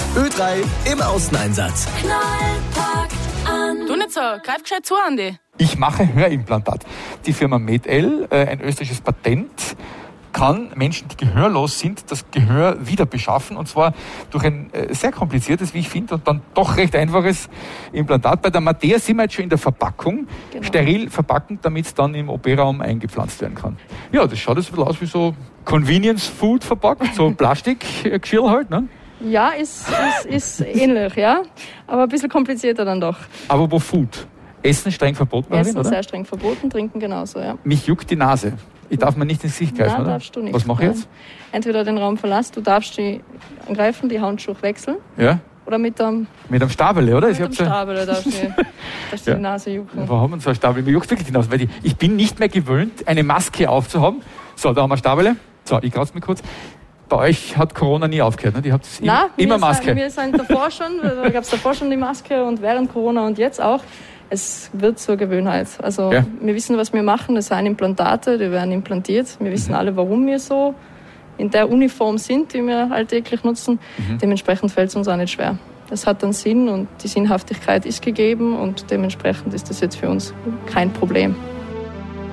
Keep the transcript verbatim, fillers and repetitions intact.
Ö drei im Außeneinsatz. Knallpackt an. Du nicht so, greif gescheit zu, Andi. Ich mache Hörimplantat. Die Firma MedL, äh, ein österreichisches Patent, kann Menschen, die gehörlos sind, das Gehör wieder beschaffen. Und zwar durch ein äh, sehr kompliziertes, wie ich finde, und dann doch recht einfaches Implantat. Bei der Mattea sind wir jetzt schon in der Verpackung. Genau. Steril verpacken, damit es dann im O P-Raum eingepflanzt werden kann. Ja, das schaut jetzt ein bisschen aus wie so Convenience Food verpackt, so Plastikgeschirr halt, ne? Ja, ist, ist, ist ähnlich, ja. Aber ein bisschen komplizierter dann doch. Aber wo Food? Essen streng verboten? Essen oder? sehr streng verboten, trinken genauso, ja. Mich juckt die Nase. Ich darf mir nicht ins Gesicht greifen, Nein, oder? darfst du nicht. Was mache ich jetzt? Entweder den Raum verlassen, du darfst die angreifen, die Handschuhe wechseln. Ja. Oder mit dem... Mit einem Stabele, oder? Mit dem Stabele darfst du darfst ja. die Nase jucken. Warum haben wir so ein Stabele? Mir juckt wirklich die Nase, weil ich, ich bin nicht mehr gewöhnt, eine Maske aufzuhaben. So, da haben wir Stabele. So, ich kratze mich kurz. Bei euch hat Corona nie aufgehört, ne? Die habt Nein, immer Maske. Sind, wir sind davor schon, da gab es davor schon die Maske und während Corona und jetzt auch. Es wird zur Gewohnheit. Also ja. Wir wissen, was wir machen. Das sind Implantate, die werden implantiert. Wir wissen mhm. alle, warum wir so in der Uniform sind, die wir alltäglich nutzen. Mhm. Dementsprechend fällt es uns auch nicht schwer. Das hat einen Sinn und die Sinnhaftigkeit ist gegeben und dementsprechend ist das jetzt für uns kein Problem.